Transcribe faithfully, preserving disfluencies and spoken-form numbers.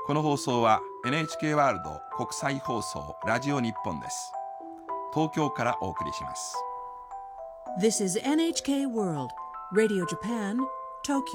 この放送は エヌエイチケー ワールド国際放送ラジオ日本です。東京からお送りします。 This is エヌエイチケー World Radio Japan, Tokyo